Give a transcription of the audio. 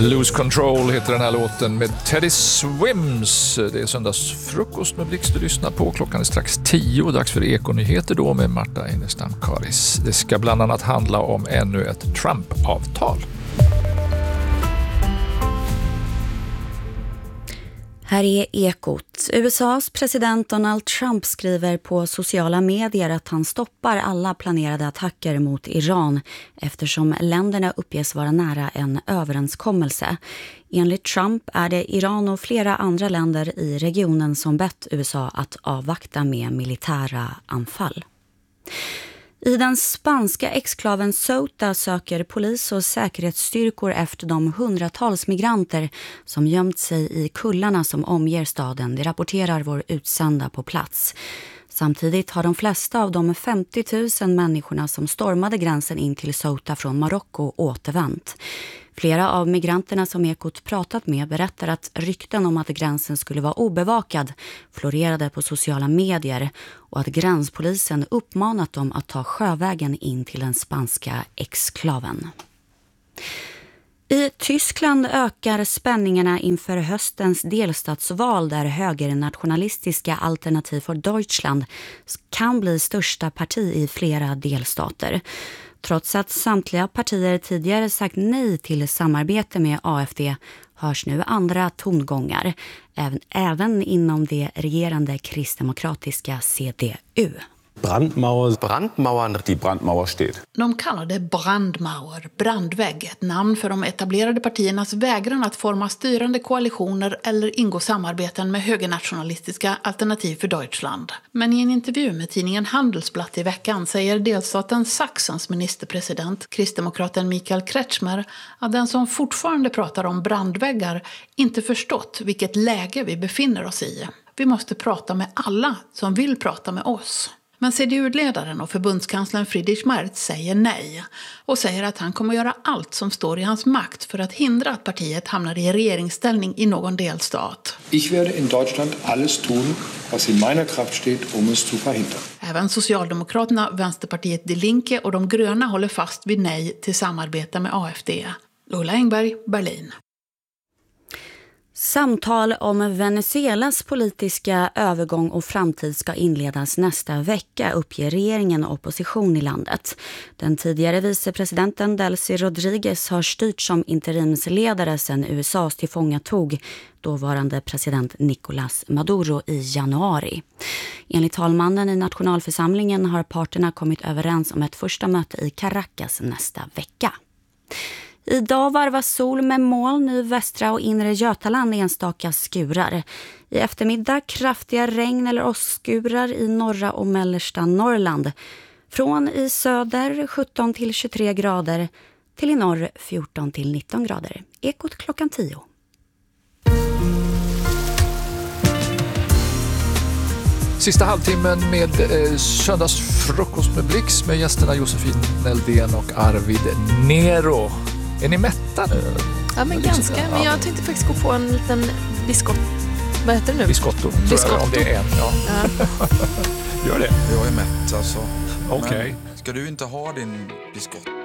Lose Control heter den här låten med Teddy Swims. Det är söndagsfrukost med Blixt du lyssnar på. Klockan är strax 10. Dags för Ekonyheter då med Marta Enestam Karis. Det ska bland annat handla om ännu ett Trump-avtal. Här är Ekot. USAs president Donald Trump skriver på sociala medier att han stoppar alla planerade attacker mot Iran eftersom länderna uppges vara nära en överenskommelse. Enligt Trump är det Iran och flera andra länder i regionen som bett USA att avvakta med militära anfall. I den spanska exklaven Ceuta söker polis och säkerhetsstyrkor efter de hundratals migranter som gömt sig i kullarna som omger staden. Det rapporterar vår utsända på plats. Samtidigt har de flesta av de 50 000 människorna som stormade gränsen in till Ceuta från Marocko återvänt. Flera av migranterna som Ekot pratat med berättar att rykten om att gränsen skulle vara obevakad florerade på sociala medier och att gränspolisen uppmanat dem att ta sjövägen in till den spanska exklaven. I Tyskland ökar spänningarna inför höstens delstatsval där högernationalistiska Alternativ för Deutschland kan bli största parti i flera delstater. Trots att samtliga partier tidigare sagt nej till samarbete med AfD hörs nu andra tongångar, även inom det regerande kristdemokratiska CDU. Brandmauern, die Brandmauer steht. De kallar det brandmauer, brandvägg, ett namn för de etablerade partiernas vägran att forma styrande koalitioner eller ingå samarbeten med högernationalistiska Alternativ för Deutschland. Men i en intervju med tidningen Handelsblatt i veckan säger delstaten Sachsens ministerpresident, kristdemokraten Michael Kretschmer, att den som fortfarande pratar om brandväggar inte förstått vilket läge vi befinner oss i. Vi måste prata med alla som vill prata med oss. Men CDU-ledaren och förbundskanslern Friedrich Merz säger nej och säger att han kommer göra allt som står i hans makt för att hindra att partiet hamnar i regeringsställning i någon delstat. Ich werde in Deutschland alles tun, was in meiner Kraft steht, um es zu verhindern. Även Socialdemokraterna, Vänsterpartiet Die Linke och de gröna håller fast vid nej till samarbete med AfD. Lola Engberg, Berlin. Samtal om Venezuelas politiska övergång och framtid ska inledas nästa vecka, uppger regeringen och opposition i landet. Den tidigare vicepresidenten Delcy Rodriguez har styrt som interimsledare sedan USAs tillfångatog dåvarande president Nicolás Maduro i januari. Enligt talmannen i nationalförsamlingen har parterna kommit överens om ett första möte i Caracas nästa vecka. Idag varvas sol med moln i västra och inre Götaland enstaka skurar. I eftermiddag kraftiga regn eller åskskurar i norra och mellersta Norrland. Från i söder 17 till 23 grader till i norr 14 till 19 grader. Ekot klockan 10. Sista halvtimmen med söndagsfrukost med Blix med gästerna Josefin Neldén och Arvid Nero. Är ni mätta nu? Ja, men ganska. Men jag tänkte faktiskt gå på en liten biskott. Vad heter det nu? Biscotto. Biscotto. Om det är en, ja. Gör det. Jag är mätt alltså. Okej. Ska du inte ha din biskott?